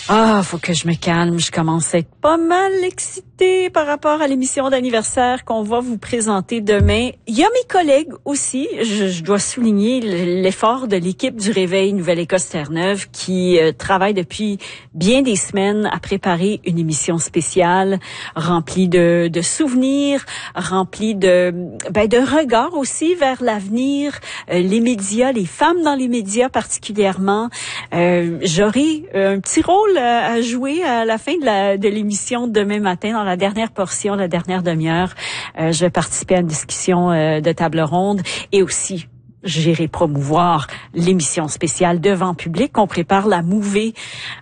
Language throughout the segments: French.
Faut que je me calme. Je commence à être pas mal excitée par rapport à l'émission d'anniversaire qu'on va vous présenter demain. Il y a mes collègues aussi. Je dois souligner l'effort de l'équipe du Réveil Nouvelle-Écosse Terre-Neuve qui travaille depuis bien des semaines à préparer une émission spéciale remplie de souvenirs, remplie de regards aussi vers l'avenir, les médias, les femmes dans les médias particulièrement. J'aurai un petit rôle à jouer à la fin de l'émission demain matin, dans la dernière portion, la dernière demi-heure. Je vais participer à une discussion de table ronde et aussi j'irai promouvoir l'émission spéciale devant public. On prépare la mouvée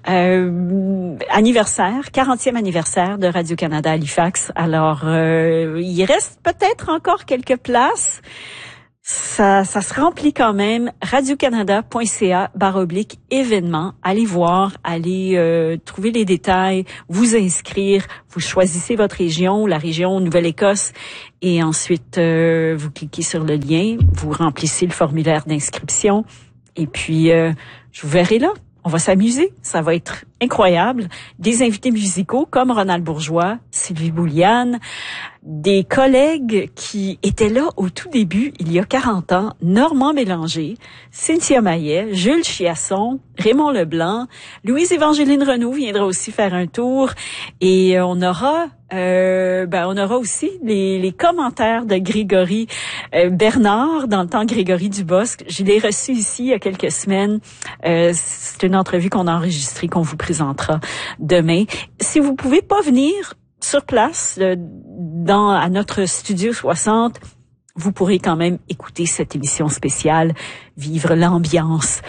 anniversaire, 40e anniversaire de Radio-Canada Halifax. Alors, il reste peut-être encore quelques places. Ça se remplit quand même. radiocanada.ca/événements. Allez voir, allez trouver les détails, vous inscrire. Vous choisissez votre région, la région Nouvelle-Écosse, et ensuite vous cliquez sur le lien, vous remplissez le formulaire d'inscription, et puis je vous verrai là. On va s'amuser, ça va être incroyable. Des invités musicaux comme Ronald Bourgeois, Sylvie Bouliane, des collègues qui étaient là au tout début, il y a 40 ans, Normand Bélanger, Cynthia Maillet, Jules Chiasson, Raymond Leblanc, Louise-Évangeline Renaud viendra aussi faire un tour, et on aura aussi les commentaires de Grégory Bernard, dans le temps Grégory Dubosc. Je l'ai reçu ici il y a quelques semaines. C'est une entrevue qu'on a enregistrée, qu'on vous présentera demain. Si vous pouvez pas venir sur place, à notre Studio 60, vous pourrez quand même écouter cette émission spéciale, vivre l'ambiance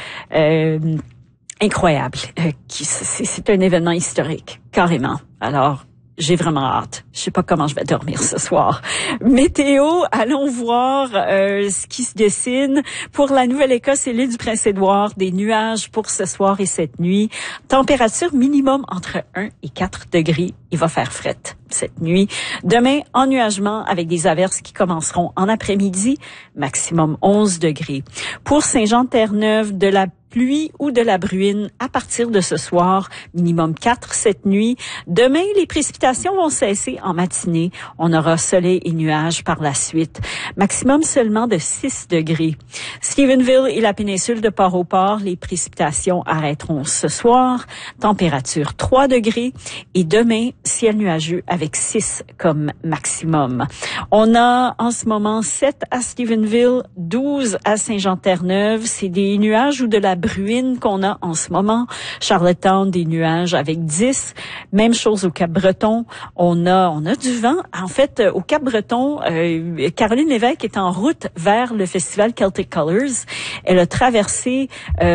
incroyable. C'est un événement historique, carrément. Alors, j'ai vraiment hâte. Je sais pas comment je vais dormir ce soir. Météo, allons voir ce qui se dessine. Pour la Nouvelle-Écosse et l'île du Prince-Édouard, des nuages pour ce soir et cette nuit. Température minimum entre 1 et 4 degrés. Il va faire fret cette nuit. Demain, ennuagement avec des averses qui commenceront en après-midi. Maximum 11 degrés. Pour Saint-Jean-de-Terre-Neuve, de la pluie ou de la bruine à partir de ce soir, minimum 4 cette nuit. Demain, les précipitations vont cesser en matinée. On aura soleil et nuages par la suite. Maximum seulement de 6 degrés. Stephenville et la péninsule de Port-au-Port, les précipitations arrêteront ce soir. Température 3 degrés. Et demain, ciel nuageux avec 6 comme maximum. On a en ce moment 7 à Stephenville, 12 à Saint-Jean-de-Terre-Neuve. C'est des nuages ou de la bruine qu'on a en ce moment. Charlottetown, des nuages avec 10. Même chose au Cap-Breton. On a du vent. En fait, au Cap-Breton, Caroline Lévesque est en route vers le festival Celtic Colors. Elle a traversé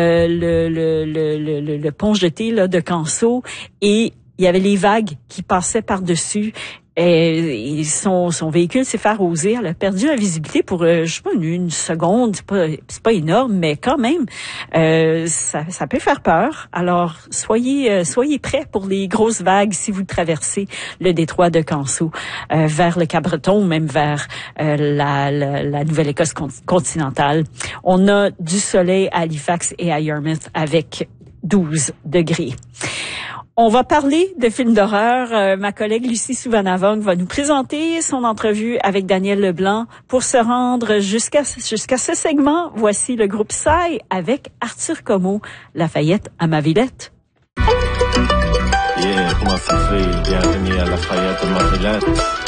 le pont jeté là, de Canso, et il y avait les vagues qui passaient par-dessus. Et son véhicule s'est fait arroser. Elle a perdu la visibilité pour, je sais pas, une seconde. C'est pas énorme, mais quand même, ça peut faire peur. Alors, soyez prêts pour les grosses vagues si vous traversez le détroit de Canso vers le Cap-Breton ou même vers la Nouvelle-Écosse continentale. On a du soleil à Halifax et à Yarmouth avec 12 degrés. On va parler de films d'horreur. Ma collègue Lucie Souvanavong va nous présenter son entrevue avec Daniel Leblanc. Pour se rendre jusqu'à ce segment, voici le groupe Psy avec Arthur Como, Lafayette à ma Villette. Yeah, comment ça fait? Bienvenue à Lafayette à ma Villette.